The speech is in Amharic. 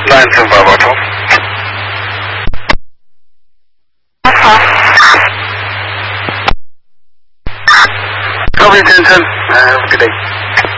lines of Bravo. Copy 10-10. Have a good day.